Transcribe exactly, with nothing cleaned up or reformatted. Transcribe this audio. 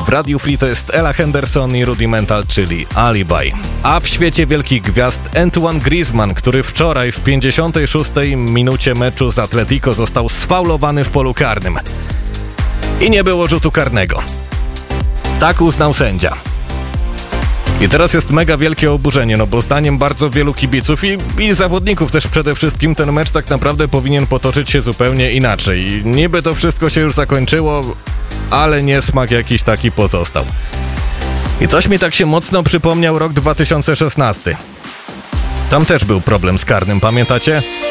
w Radiu Free to jest Ella Henderson i Rudimental, czyli Alibi. A w świecie wielkich gwiazd Antoine Griezmann, który wczoraj w pięćdziesiątej szóstej minucie meczu z Atletico został sfaulowany w polu karnym. I nie było rzutu karnego. Tak uznał sędzia. I teraz jest mega wielkie oburzenie, no bo zdaniem bardzo wielu kibiców i, i zawodników też przede wszystkim ten mecz tak naprawdę powinien potoczyć się zupełnie inaczej. I niby to wszystko się już zakończyło, ale niesmak jakiś taki pozostał. I coś mi tak się mocno przypomniał rok dwa tysiące szesnasty. Tam też był problem z karnym, pamiętacie?